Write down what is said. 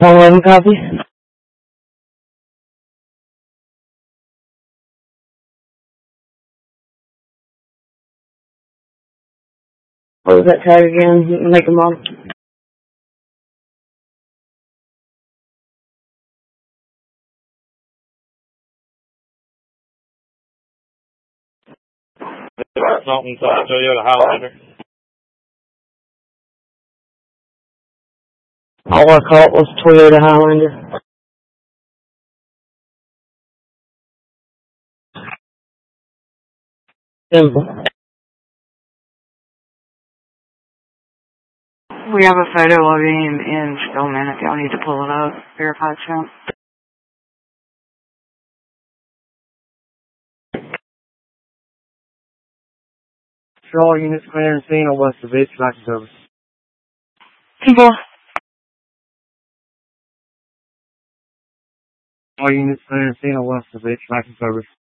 11 copy. What was that tag again? Make them all. Something Toyota Highlander. All I caught was Toyota Highlander. Simple. We have a photo of him in Stillman if y'all need to pull it up. Verified count. All units clear and scene on west of H. Action Service. People. All units clear and scene on west of H. Action Service.